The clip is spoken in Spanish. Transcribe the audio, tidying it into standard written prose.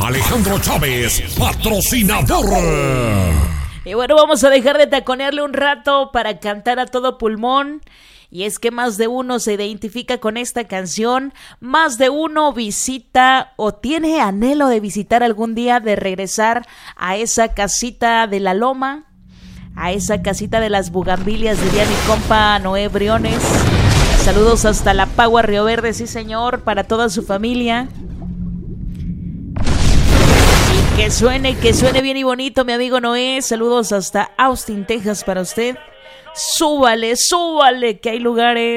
Alejandro Chávez, patrocinador. Y bueno, vamos a dejar de taconearle un rato para cantar a todo pulmón. Y es que más de uno se identifica con esta canción, más de uno visita o tiene anhelo de visitar algún día, de regresar a esa casita de la Loma, a esa casita de las bugambilias, diría mi compa Noé Briones. Saludos hasta La Pagua, Río Verde, sí señor, para toda su familia. Y que suene bien y bonito, mi amigo Noé. Saludos hasta Austin, Texas para usted. Súbale, que hay lugares.